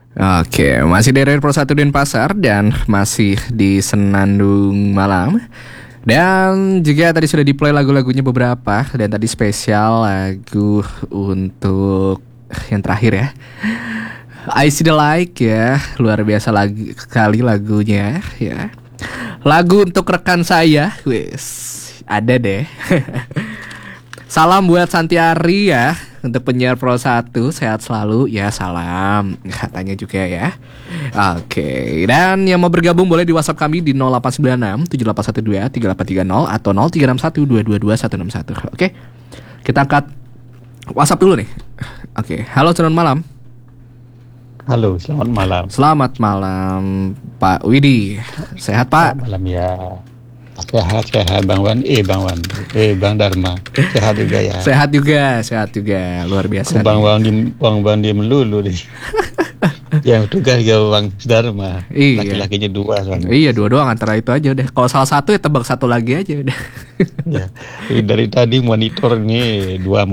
Oke, masih dari Pro 1 Denpasar dan masih di Senandung Malam. Dan juga tadi sudah di-play lagu-lagunya beberapa. Dan tadi spesial lagu untuk yang terakhir ya, I See The Light ya. Luar biasa lagi kali lagunya ya. Lagu untuk rekan saya, wis ada deh. Salam buat Santiari ya, untuk penyiar Pro 1, sehat selalu ya, salam katanya juga ya. Oke, dan yang mau bergabung boleh di WhatsApp kami di 0896 7812 3830 atau 0361 222 161. Oke, kita angkat WhatsApp dulu nih. Oke, halo, selamat malam. Halo, selamat malam. Selamat malam Pak Widi. Sehat Pak? Selamat malam ya. Sehat Bang Wan. Bang Dharma. Sehat juga ya. Sehat juga. Luar biasa. Bang Wan dia melulu nih. Yang tugas ya Bang Dharma. Iya. Laki-lakinya dua soalnya. Iya, dua doang, antara itu aja udah. Kalau salah satu ya tebak satu lagi aja udah. Ya. Dari tadi monitor nih, dua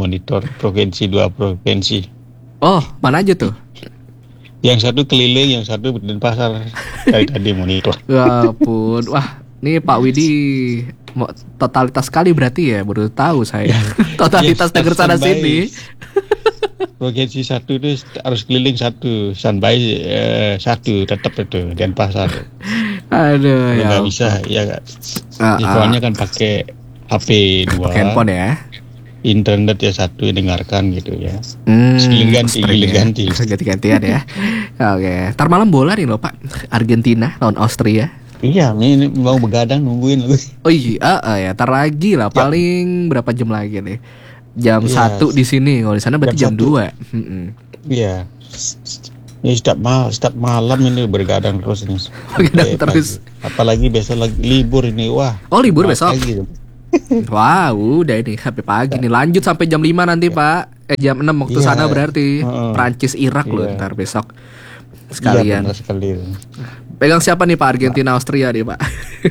provinsi. Oh, mana aja tuh? Yang satu keliling, yang satu Denpasar. Dari tadi monitor. Ya ampun. Wah, nih Pak Widi totalitas sekali berarti ya, baru tahu saya. Totalitas Ya, negeri sana standby. sini. Provinsi satu itu harus keliling satu, standby satu tetap itu Denpasar. Aduh, ya Nggak ampun. bisa ya. Soalnya kan pakai HP 2, Pakai handphone ya. internet ya satu, dengarkan gitu ya. Streaming Ganti. ya. Ganti-gantian ya. Oke, ntar malam bola nih loh Pak. Argentina lawan Austria. Iya, ini mau begadang nungguin lu. Oh iya, ya, ntar lagi lah. Ya. Paling berapa jam lagi nih? Jam Iya. 1 di sini. Kalau di sana berarti jam Jam 2. Iya. Ini setiap malam ini begadang terus ini. Begadang terus. Pagi. Apalagi besok lagi libur ini, wah. Oh, libur Maaf besok. lagi. Wah, udah ini sampai pagi nih. Lanjut sampai jam 5 nanti, Pak. Jam 6 waktu Iya. sana berarti. Heeh. Prancis Irak loh Iya. ntar besok. Iya, Sekalian. benar sekali. Pegang siapa nih Pak? Argentina Austria nih, Pak.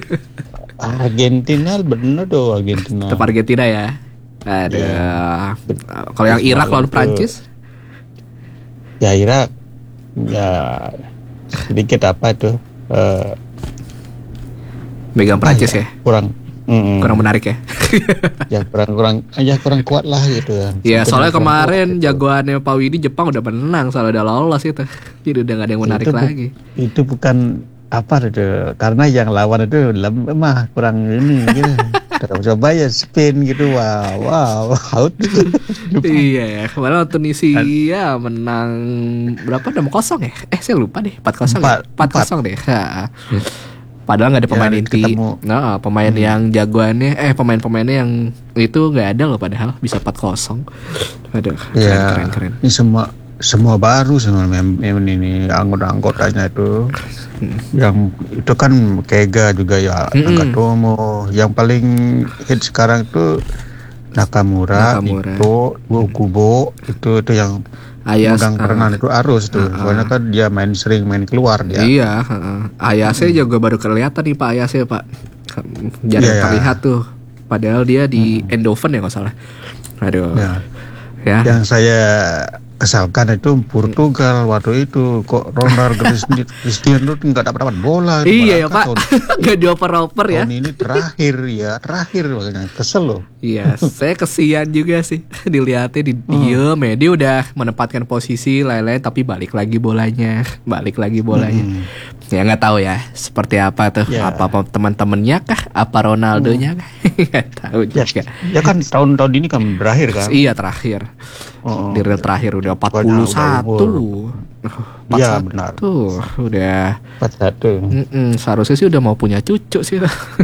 Argentina bener tuh Argentina. Tetap Argentina ya. Ada. Iya. Kalau yang Irak lawan Itu- Prancis? Ya Irak ya sedikit apa itu Megang Prancis ya. kurang Kurang menarik ya. ya kurang kuat lah gitu ya. Ya, soalnya Kurang kemarin kuat gitu. jagoannya Pak Widi Jepang udah menang, soalnya udah lolos itu. Jadi udah gak ada yang menarik Itu bu- lagi. Itu bukan apa itu, karena yang lawan itu lemah, kurang ini gitu. Coba ya Spain gitu, wow out. Iya ya, kemarin Tunisia menang berapa? 6-0 ya? Saya lupa deh, 4-0 ya? 4-0 deh. Ha. Padahal nggak ada pemain Ya, inti. ketemu. Nah, pemain yang jagoannya, pemain-pemainnya yang itu nggak ada loh, padahal bisa 4-0. Aduh, Ya, keren. ini semua baru semua ini anggota-anggotanya itu. Yang itu kan Kega juga ya, Nagatomo. Yang paling hit sekarang itu Nakamura. Itu Kubo itu yang megang perangan itu Arus tuh. Soalnya kan dia sering main keluar dia. Iya, Ayase juga baru kelihatan nih Pak Ayase, Pak. Jarang Iya. terlihat tuh. Padahal dia di Eindhoven ya kalau salah. Aduh. Ya. Yang saya kesalkan itu Portugal waktu itu, kok Ronaldo Cristiano tuh nggak dapat bola. Iya ya Pak, nggak dioper-oper ya. Tahun ini terakhir makanya kesel loh. Iya, saya kesian juga sih dilihatnya diem ya. Dia udah menempatkan posisi lain-lain tapi balik lagi bolanya. Ya nggak tahu ya seperti apa tuh. Ya. Apa teman-temannya kah? Apa Ronaldonya kah? Nggak tahu juga. Ya kan tahun ini kan berakhir kan. Iya, terakhir. Di reel terakhir udah 41. Iya benar. Tuh, udah 41. seharusnya sih udah mau punya cucu sih.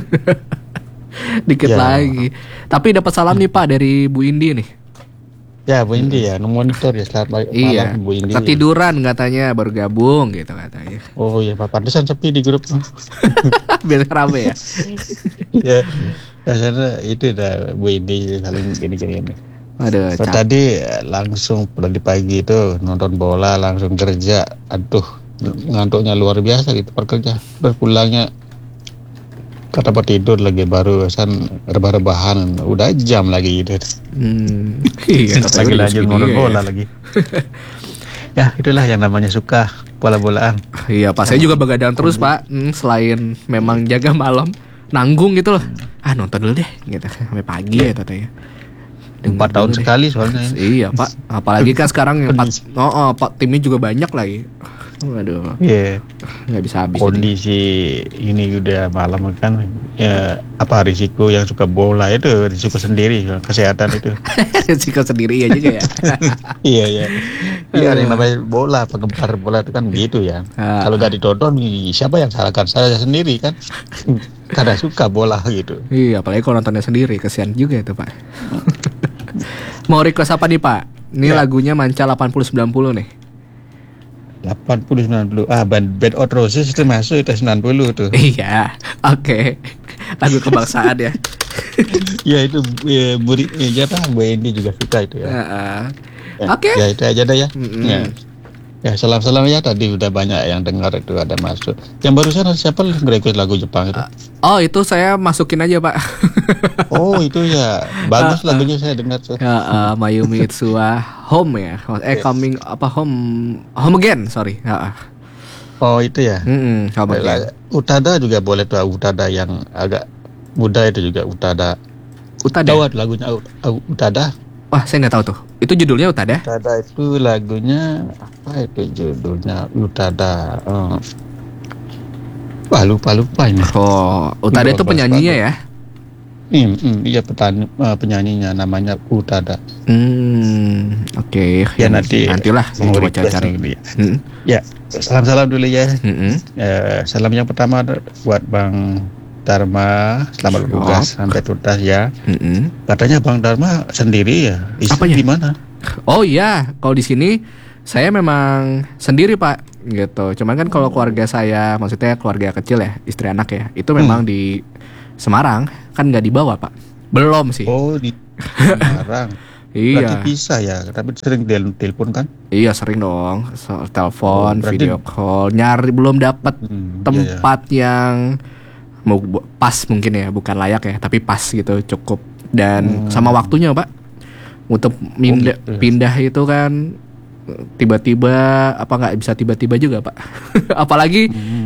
Dikit Ya. lagi. Tapi dapat salam nih Pak dari Bu Indi nih. Ya Bu Indi ya, monitor ya, selamat malam Iya. Bu Indi. Ketiduran katanya, baru gabung gitu katanya. Oh iya, pantesan sepi di grup. Biar rame ya. Ya, karena itu dah Bu Indi saling gini. Aduh, Tadi langsung di pagi itu nonton bola, langsung kerja. Aduh, ngantuknya luar biasa gitu kerja. Terus pulangnya kata tidur lagi, barusan rebah-rebahan, udah jam lagi gitu. Iya, Lagi lanjut nonton bola lagi. Ya itulah yang namanya suka bola-bolaan. Iya Pak, saya juga begadang terus Pak. Selain memang jaga malam, nanggung gitu loh. Nonton dulu deh, gitu sampai pagi ya katanya. 4 tahun sekali soalnya. Iya Pak, apalagi kan sekarang yang Pak timnya juga banyak lagi. Waduh. Iya. Nggak bisa habis. Kondisi ini udah malam kan, ya apa risiko yang suka bola itu risiko sendiri kesehatan itu. Risiko sendiri ya juga ya. Iya ya. Iya yang namanya bola, penggemar bola itu kan begitu ya. Kalau nggak ditonton, siapa yang salahkan? Saya sendiri kan. Karena suka bola gitu. Iya, apalagi kalau nontonnya sendiri, kesian juga itu Pak. Mau request apa nih Pak? Ini lagunya Manca 80-90 nih. 80-90. Band of Roses itu masuk, itu 90 tuh. Iya, oke. Lagu kebangsaan ya. Ya itu muridnya Bu Endi juga suka itu ya. Oke. Ya itu aja dah ya. Ya salam-salam ya, tadi udah banyak yang dengar itu ada masuk. Yang barusan ada siapa nge-request lagu Jepang itu? Itu saya masukin aja Pak. Oh itu ya, bagus lagunya saya dengar tuh. Mayumi Itsuwa Home ya. Coming apa Home Again, sorry. Oh itu ya. Home Again. Utada juga boleh tuh, Utada yang agak muda itu juga Utada. Tahu lagunya Utada? Wah, saya nggak tahu tuh. Itu judulnya Utada? Utada itu lagunya apa itu judulnya Utada? Wah lupa ini. Oh, Utada itu penyanyinya ya? Iya penyanyinya namanya Utada. Oke. Ya nantilah saya coba cari. Ya salam dulu ya. Salam yang pertama buat Bang Dharma, selamat bertugas sampai tuntas ya. Katanya Bang Dharma sendiri ya? Istri di mana? Oh iya, kalau di sini saya memang sendiri Pak, gitu. Cuman kan kalau keluarga saya, maksudnya keluarga kecil ya, istri anak ya, itu memang di Semarang, kan nggak dibawa Pak. Belum sih. Oh di Semarang. Iya. Berarti bisa ya, tapi sering telepon kan? Iya sering dong, telepon, video call, nyari belum dapat tempat yang pas mungkin ya, bukan layak ya, tapi pas gitu cukup dan sama waktunya Pak untuk pindah itu kan tiba-tiba nggak bisa tiba-tiba juga Pak. Apalagi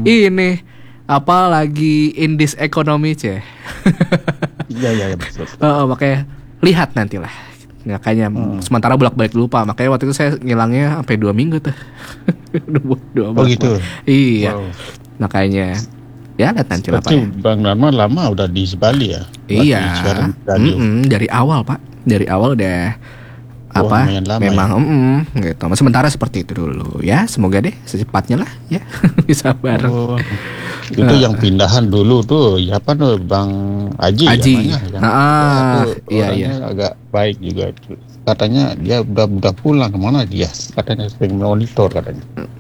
in this economy Iya betul. Makanya lihat nantilah. Makanya sementara bolak-balik lupa. Makanya waktu itu saya ngilangnya sampai 2 minggu tuh. 2 gitu. Iya. Makanya ya lihat nanti lah Pak. Bang Dharma lama udah di Bali ya? Iya. Dari awal Pak. Dari awal udah memang ya. Gitu. Sementara seperti itu dulu ya. Semoga deh secepatnya lah ya bisa bareng. Itu yang pindahan dulu tuh siapa tuh Bang Aji. Iya. Agak baik juga. Katanya dia udah pulang kemana dia? Katanya sering monitor katanya.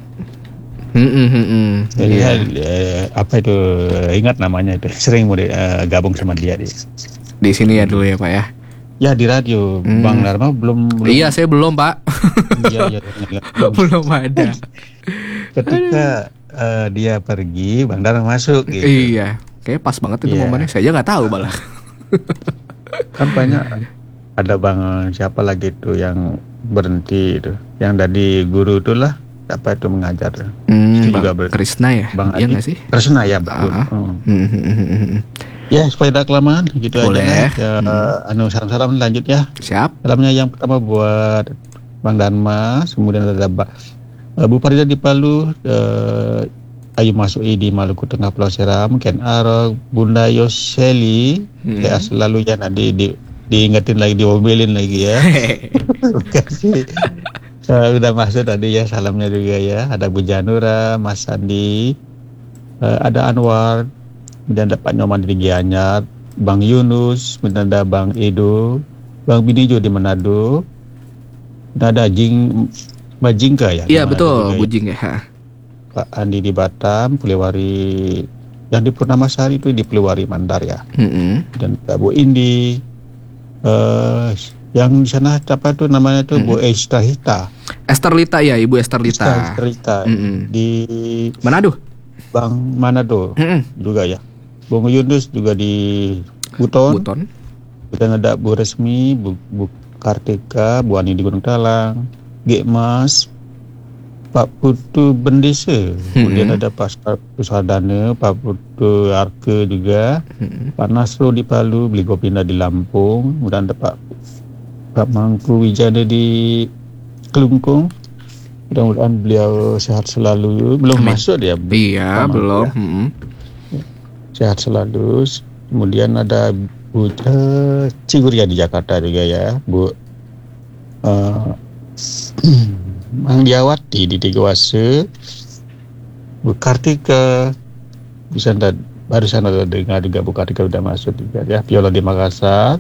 Jadi apa itu ingat namanya itu sering mau gabung sama dia di sini ya dulu ya Pak ya. Ya di radio. Bang Dharma belum. Iya saya belum Pak. Iya. Belum ada. Ketika dia pergi, Bang Dharma masuk gitu. Iya, kayak pas banget itu momennya. Saya aja nggak tahu malah. Kan banyak ada Bang siapa lagi tuh yang berhenti itu, yang dari guru itulah apa itu mengajar. Bang Krisna ya? Iya nggak sih? Krisna ya betul. Ya supaya tidak kelamaan gitu. Boleh. Aja. Salam lanjut ya. Siap. Salamnya yang pertama buat Bang Dharma, kemudian ada Bu Farida di Palu, Ayu Masui di Maluku Tengah Pulau Seram, Ken Arok, Bunda Yoseli, ya selalu ya nanti diingetin lagi, diomelin lagi ya. Kasih. Udah masuk tadi ya salamnya juga ya. Ada Bu Janura, Mas Andi, ada Anwar, kemudian ada Pak Nyoman di Gianyar, Bang Yunus, kemudian ada Bang Edo, Bang Binijo di Manado, dan ada Bajingka ya? Iya betul, Bujing ya. Pak Andi di Batam, Pulewari yang di Purnamasari itu di Pulewari Mandar ya. Dan Bu Indi, yang di sana apa tuh namanya tuh Bu Esterlita ya, Ibu Esterlita. Di Manado. Bang Manado juga ya. Bung Yunus juga di Buton. Dan ada Bu Resmi, Bu Kartika, Bu Ani di Gunung Talang, Mas, Pak Putu Bendesa, kemudian ada Pak Pusadana, Pak Putu Arke juga, Pak Nasro di Palu, beli Gopinda di Lampung, kemudian ada Pak Mangku Wijana di Kelungkung. Mudah-mudahan beliau sehat selalu. Belum Amin. masuk dia. Iya, belum. Sehat selalu. Kemudian ada Bu Ciguria di Jakarta juga ya, Bu Mangdiawati di Tigawase, Bu Kartika, barusan ada dengar juga Bu Kartika udah masuk juga ya, Viola di Makassar.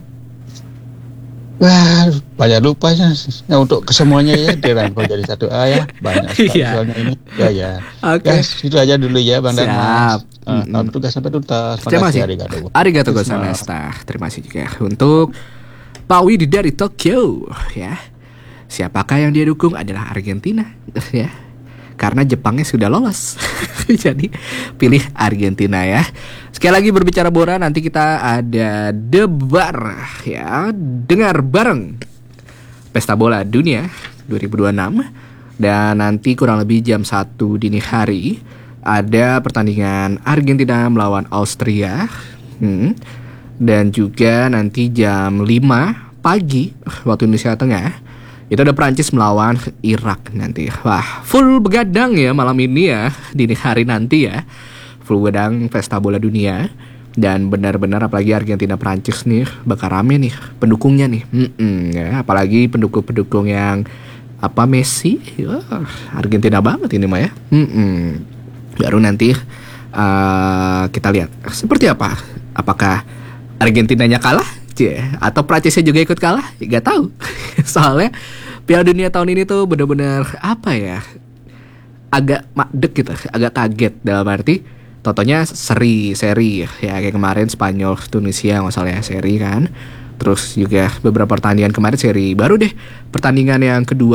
Wah, banyak lupanya ya, untuk kesemuanya ya dirangkul jadi satu A ya, banyak soalnya ini ya. Oke. Ya, itu aja dulu ya Bang Darmas. Siap. Tugas sampai tuntas. Terima kasih. Arigato Gozaimasu. gozaimashita. Terima kasih juga untuk Pak Widi dari Tokyo ya. Siapakah yang dia dukung adalah Argentina ya. Karena Jepangnya sudah lolos. Jadi pilih Argentina ya. Sekali lagi berbicara bola, nanti kita ada debar ya. Dengar bareng Pesta Bola Dunia 2026. Dan nanti kurang lebih jam 1 dini hari ada pertandingan Argentina melawan Austria. Dan juga nanti jam 5 pagi waktu Indonesia Tengah itu ada Prancis melawan Irak nanti. Wah, full begadang ya malam ini ya, dini hari nanti ya. Full begadang Pesta Bola Dunia. Dan benar-benar apalagi Argentina Prancis nih bakal rame nih pendukungnya nih. Ya, apalagi pendukung-pendukung yang Messi. Wah, Argentina banget ini mah ya. Baru nanti kita lihat seperti apa. Apakah Argentinanya kalah? Atau Prancisnya juga ikut kalah? Gak tahu. Soalnya Piala Dunia tahun ini tuh benar-benar agak makdek gitu, agak kaget dalam arti totonya seri ya kayak kemarin Spanyol Tunisia nggak salah ya seri kan. Terus juga beberapa pertandingan kemarin seri. Baru deh pertandingan yang kedua